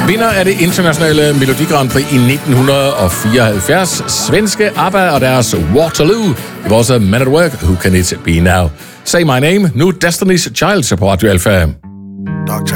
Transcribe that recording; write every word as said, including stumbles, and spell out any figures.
Vinder af det internationale Melodi Grand Prix i nitten fireoghalvfjerds. Svenske ABBA og deres Waterloo. Det var også Man at Work, Who Can It Be Now? Say My Name, nu Destiny's Child på Radio Alpha.